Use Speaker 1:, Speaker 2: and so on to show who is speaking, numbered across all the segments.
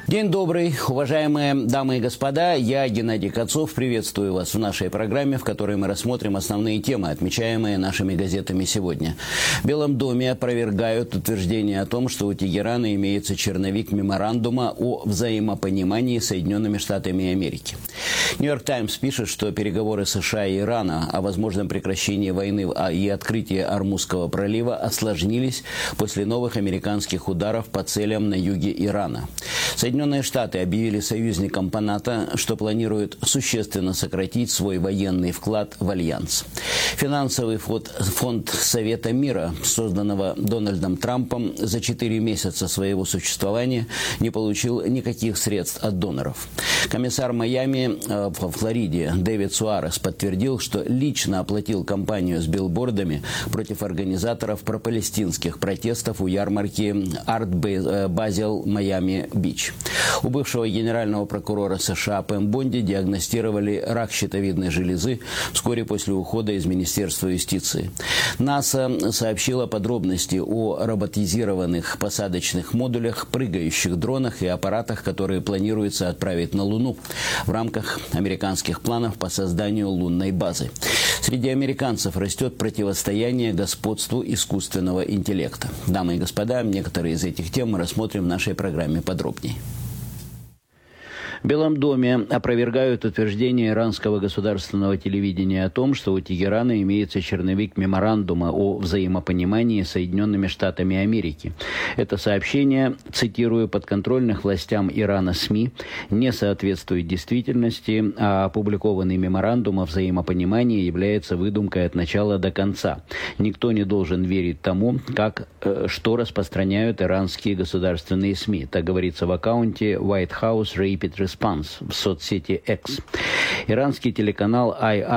Speaker 1: День добрый, уважаемые дамы и господа. Я, Геннадий Кацов, приветствую вас в нашей программе, в которой мы рассмотрим основные темы, отмечаемые нашими газетами сегодня. В Белом доме опровергают утверждение о том, что у Тегерана имеется черновик меморандума о взаимопонимании с Соединенными Штатами Америки. Нью-Йорк Таймс пишет, что переговоры США и Ирана о возможном прекращении войны и открытии Ормузского пролива осложнились после новых американских ударов по целям на юге Ирана. Соединенные Штаты объявили союзникам по НАТО, что планируют существенно сократить свой военный вклад в альянс. Финансовый фонд Совета мира, созданного Дональдом Трампом, за 4 месяца своего существования не получил никаких средств от доноров. Комиссар Майами в Флориде Дэвид Суарес подтвердил, что лично оплатил кампанию с билбордами против организаторов пропалестинских протестов у ярмарки Арт Базел Майами-Бич. У бывшего генерального прокурора США Пэм Бонди диагностировали рак щитовидной железы вскоре после ухода из Министерства юстиции. НАСА сообщила подробности о роботизированных посадочных модулях, прыгающих дронах и аппаратах, которые планируется отправить на Луну в рамках американских планов по созданию лунной базы. Среди американцев растет противостояние господству искусственного интеллекта. Дамы и господа, некоторые из этих тем мы рассмотрим в нашей программе подробнее. В Белом доме опровергают утверждение иранского государственного телевидения о том, что у Тегерана имеется черновик меморандума о взаимопонимании с Соединенными Штатами Америки. Это сообщение, цитирую, подконтрольных властям Ирана СМИ, не соответствует действительности, а опубликованный меморандум о взаимопонимании является выдумкой от начала до конца. Никто не должен верить тому, что распространяют иранские государственные СМИ. Так говорится в аккаунте White House Rapid Response в соцсети X. Иранский телеканал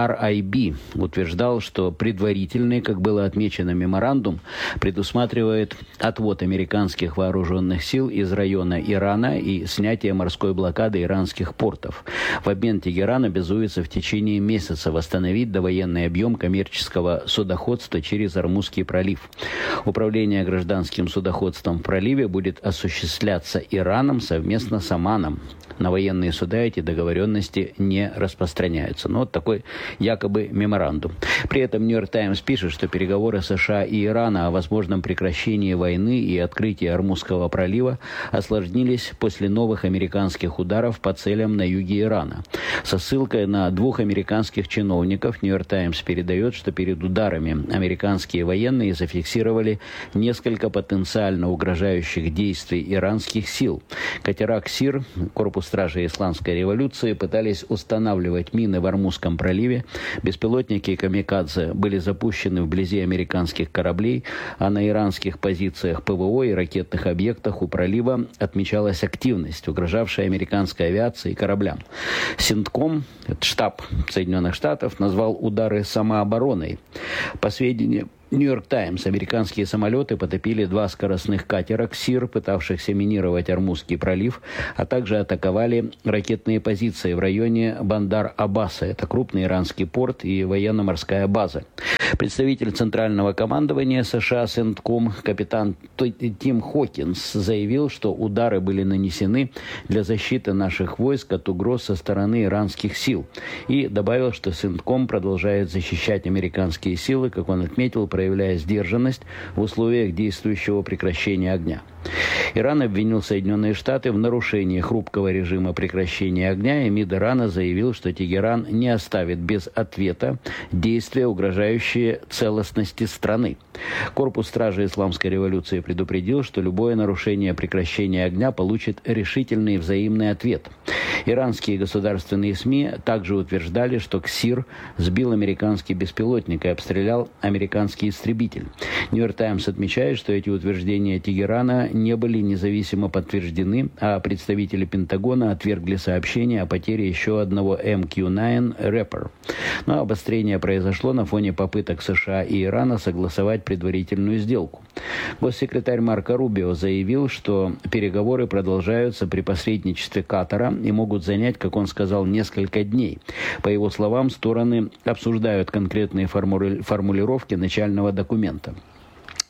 Speaker 1: IRIB утверждал, что предварительный, как было отмечено, меморандум предусматривает отвод американских вооруженных сил из района Ирана и снятие морской блокады иранских портов. В обмен Тегеран обязуется в течение месяца восстановить довоенный объем коммерческого судоходства через Ормузский пролив. Управление гражданским судоходством в проливе будет осуществляться Ираном совместно с Оманом. На военные суда эти договоренности не распространяются. Но вот такой якобы меморандум. При этом Нью-Йорк Таймс пишет, что переговоры США и Ирана о возможном прекращении войны и открытии Ормузского пролива осложнились после новых американских ударов по целям на юге Ирана. Со ссылкой на 2 американских чиновников Нью-Йорк Таймс передает, что перед ударами американские военные зафиксировали несколько потенциально угрожающих действий иранских сил. Катера «Ксир», корпус стражи Исламской революции, пытались устанавливать мины в Ормузском проливе. Беспилотники «Камикадзе» были запущены вблизи американских кораблей, а на иранских позициях ПВО и ракетных объектах у пролива отмечалась активность, угрожавшая американской авиации и кораблям. Синтком, штаб Соединенных Штатов, назвал удары самообороной. По сведениям Нью-Йорк Таймс, американские самолеты потопили 2 скоростных катера «Ксир», пытавшихся минировать Ормузский пролив, а также атаковали ракетные позиции в районе Бандар-Аббаса. Это крупный иранский порт и военно-морская база. Представитель Центрального командования США «Сентком» капитан Тим Хокинс заявил, что удары были нанесены для защиты наших войск от угроз со стороны иранских сил. И добавил, что «Сентком» продолжает защищать американские силы, как он отметил, проявляя сдержанность в условиях действующего прекращения огня. Иран обвинил Соединенные Штаты в нарушении хрупкого режима прекращения огня, и МИД Ирана заявил, что Тегеран не оставит без ответа действия, угрожающие целостности страны. Корпус стражи Исламской революции предупредил, что любое нарушение прекращения огня получит решительный взаимный ответ. Иранские государственные СМИ также утверждали, что «Ксир» сбил американский беспилотник и обстрелял американский истребитель. Нью-Йорк Таймс отмечает, что эти утверждения Тегерана не были независимо подтверждены, а представители Пентагона отвергли сообщение о потере еще одного MQ-9 Reaper. Но обострение произошло на фоне попыток США и Ирана согласовать предварительную сделку. Госсекретарь Марко Рубио заявил, что переговоры продолжаются при посредничестве Катара и могут занять, как он сказал, несколько дней. По его словам, стороны обсуждают конкретные формулировки начального документа.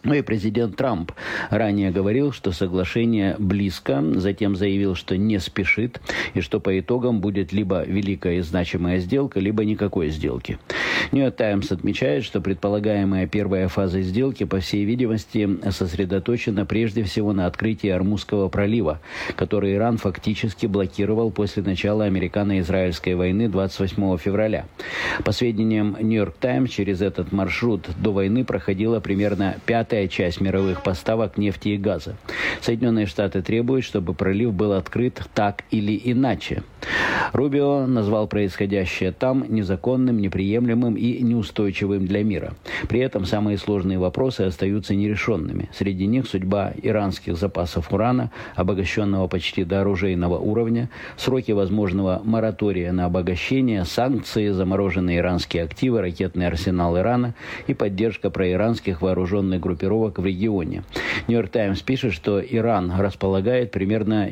Speaker 1: Ну и президент Трамп ранее говорил, что соглашение близко, затем заявил, что не спешит, и что по итогам будет либо великая и значимая сделка, либо никакой сделки. Нью-Йорк Таймс отмечает, что предполагаемая первая фаза сделки, по всей видимости, сосредоточена прежде всего на открытии Ормузского пролива, который Иран фактически блокировал после начала американо-израильской войны 28 февраля. По сведениям Нью-Йорк Таймс, через этот маршрут до войны проходила примерно пятая часть мировых поставок нефти и газа. Соединенные Штаты требуют, чтобы пролив был открыт так или иначе. Рубио назвал происходящее там незаконным, неприемлемым и неустойчивым для мира. При этом самые сложные вопросы остаются нерешенными. Среди них судьба иранских запасов урана, обогащенного почти до оружейного уровня, сроки возможного моратория на обогащение, санкции, замороженные иранские активы, ракетный арсенал Ирана и поддержка проиранских вооруженных группировок в регионе. Нью-Йорк Таймс пишет, что Иран располагает примерно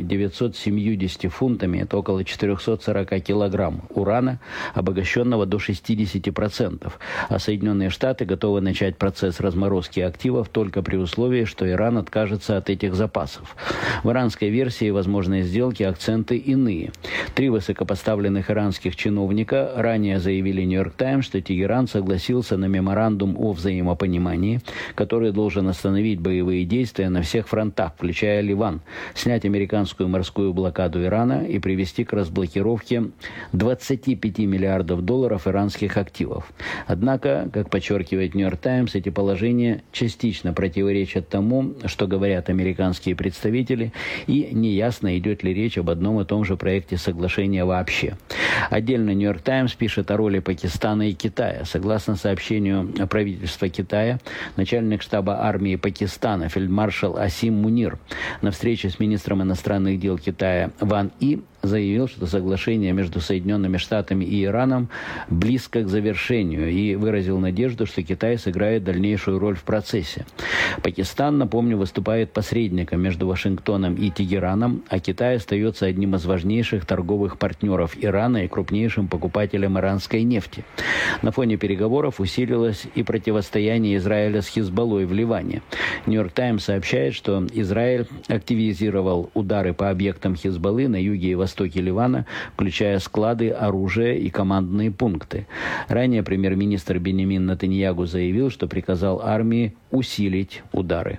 Speaker 1: 970 фунтами, это около 440 килограмм урана, обогащенного до 60%, а Соединенные Штаты готовы начать процесс разморозки активов только при условии, что Иран откажется от этих запасов. В иранской версии возможной сделки акценты иные. 3 высокопоставленных иранских чиновника ранее заявили Нью-Йорк Таймс, что Тегеран согласился на меморандум о взаимопонимании, который должен остановить боевые действия на всех фронтах, включая Ливан, снять американскую морскую блокаду Ирана и привести к разблокировке 25 миллиардов долларов иранских активов. Однако, как подчеркивает Нью-Йорк Таймс, эти положения частично противоречат тому, что говорят американские представители, и неясно, идет ли речь об одном и том же проекте соглашения вообще. Отдельно Нью-Йорк Таймс пишет о роли Пакистана и Китая. Согласно сообщению правительства Китая, начальник штаба армии Пакистана фельдмаршал Асим Мунир на встрече с министром иностранных дел Китая Ван И заявил, что соглашение между Соединенными Штатами и Ираном близко к завершению, и выразил надежду, что Китай сыграет дальнейшую роль в процессе. Пакистан, напомню, выступает посредником между Вашингтоном и Тегераном, а Китай остается одним из важнейших торговых партнеров Ирана и крупнейшим покупателем иранской нефти. На фоне переговоров усилилось и противостояние Израиля с Хизбаллой в Ливане. Нью-Йорк Таймс сообщает, что Израиль активизировал удары по объектам Хизбаллы на юге и востоке Ливана, включая склады, оружие и командные пункты. Ранее премьер-министр Беньямин Нетаньяху заявил, что приказал армии усилить удары.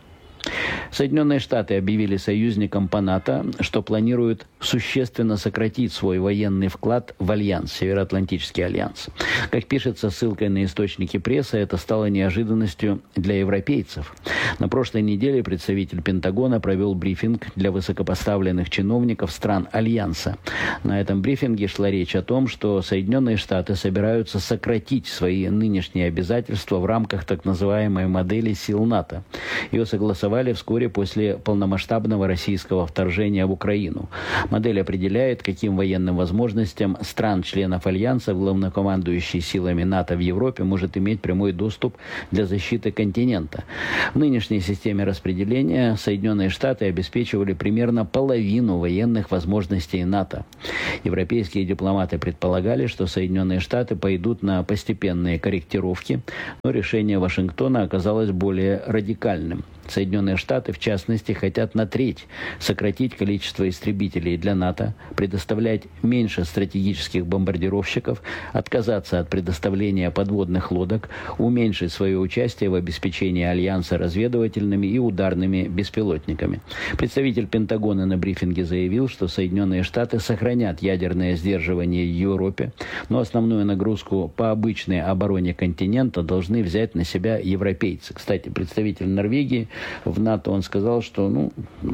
Speaker 1: Соединенные Штаты объявили союзникам по НАТО, что планируют существенно сократить свой военный вклад в альянс, Североатлантический альянс. Как пишется ссылкой на источники прессы, это стало неожиданностью для европейцев. На прошлой неделе представитель Пентагона провел брифинг для высокопоставленных чиновников стран альянса. На этом брифинге шла речь о том, что Соединенные Штаты собираются сократить свои нынешние обязательства в рамках так называемой модели сил НАТО. Ее согласовали вскоре после полномасштабного российского вторжения в Украину. Модель определяет, каким военным возможностям стран-членов Альянса главнокомандующий силами НАТО в Европе может иметь прямой доступ для защиты континента. В нынешней системе распределения Соединенные Штаты обеспечивали примерно половину военных возможностей НАТО. Европейские дипломаты предполагали, что Соединенные Штаты пойдут на постепенные корректировки, но решение Вашингтона оказалось более радикальным. Соединенные Штаты, в частности, хотят на треть сократить количество истребителей для НАТО, предоставлять меньше стратегических бомбардировщиков, отказаться от предоставления подводных лодок, уменьшить свое участие в обеспечении Альянса разведывательными и ударными беспилотниками. Представитель Пентагона на брифинге заявил, что Соединенные Штаты сохранят ядерное сдерживание в Европе, но основную нагрузку по обычной обороне континента должны взять на себя европейцы. Кстати, представитель Норвегии в НАТО, он сказал, что,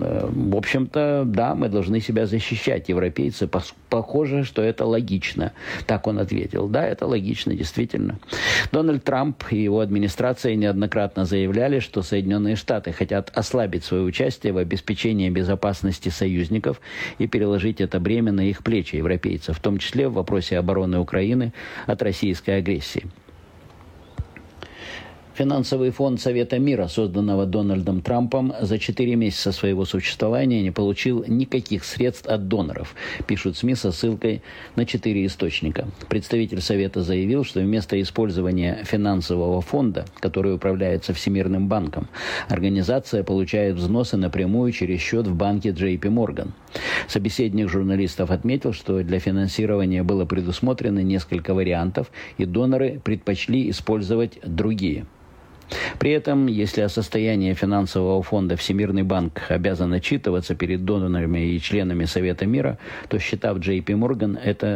Speaker 1: в общем-то, да, мы должны себя защищать, европейцы. Похоже, что это логично. Так он ответил. Да, это логично, действительно. Дональд Трамп и его администрация неоднократно заявляли, что Соединенные Штаты хотят ослабить свое участие в обеспечении безопасности союзников и переложить это бремя на их плечи, европейцев, в том числе в вопросе обороны Украины от российской агрессии.
Speaker 2: Финансовый фонд Совета мира, созданного Дональдом Трампом, за 4 месяца своего существования не получил никаких средств от доноров, пишут СМИ со ссылкой на 4 источника. Представитель Совета заявил, что вместо использования финансового фонда, который управляется Всемирным банком, организация получает взносы напрямую через счет в банке JP Morgan. Собеседник журналистов отметил, что для финансирования было предусмотрено несколько вариантов, и доноры предпочли использовать другие. При этом, если о состоянии финансового фонда Всемирный банк обязан отчитываться перед донорами и членами Совета мира, то счета в JP Morgan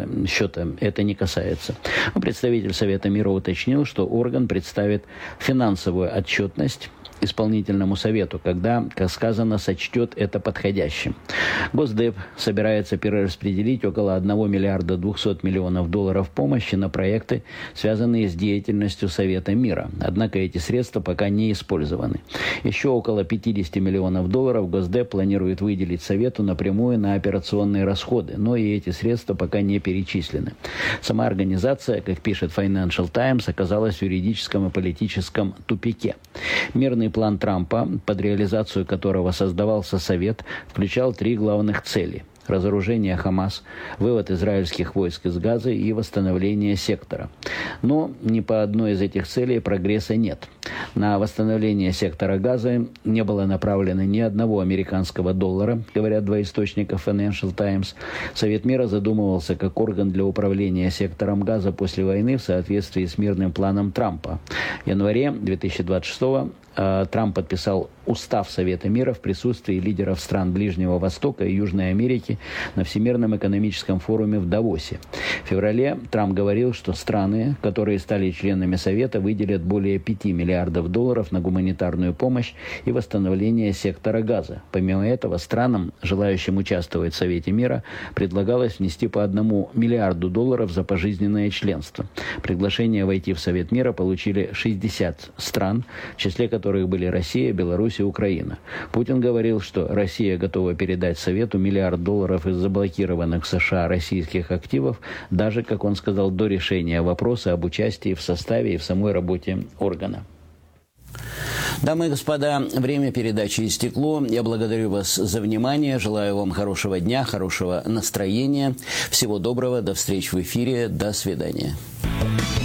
Speaker 2: это не касается. Представитель Совета мира уточнил, что орган представит финансовую отчетность исполнительному совету, когда, как сказано, сочтет это подходящим. Госдеп собирается перераспределить около 1 миллиарда 200 миллионов долларов помощи на проекты, связанные с деятельностью Совета мира. Однако эти средства пока не использованы. Еще около 50 миллионов долларов Госдеп планирует выделить Совету напрямую на операционные расходы, но и эти средства пока не перечислены. Сама организация, как пишет Financial Times, оказалась в юридическом и политическом тупике. Мирный план Трампа, под реализацию которого создавался Совет, включал 3 главных цели: разоружение Хамас, вывод израильских войск из Газы и восстановление сектора. Но ни по одной из этих целей прогресса нет. На восстановление сектора Газа не было направлено ни одного американского доллара, говорят 2 источника Financial Times. Совет мира задумывался как орган для управления сектором Газа после войны в соответствии с мирным планом Трампа. В январе 2026 Трамп подписал устав Совета мира в присутствии лидеров стран Ближнего Востока и Южной Америки на Всемирном экономическом форуме в Давосе. В феврале Трамп говорил, что страны, которые стали членами Совета, выделят более 5 миллиардов долларов на гуманитарную помощь и восстановление сектора Газа. Помимо этого, странам, желающим участвовать в Совете мира, предлагалось внести по 1 миллиарду долларов за пожизненное членство. Приглашение войти в Совет мира получили 60 стран, в числе которых были Россия, Беларусь и Украина. Путин говорил, что Россия готова передать Совету $1 миллиард из заблокированных США российских активов, даже, как он сказал, до решения вопроса об участии в составе и в самой работе органа.
Speaker 1: Дамы и господа, время передачи истекло. Я благодарю вас за внимание. Желаю вам хорошего дня, хорошего настроения. Всего доброго. До встречи в эфире. До свидания.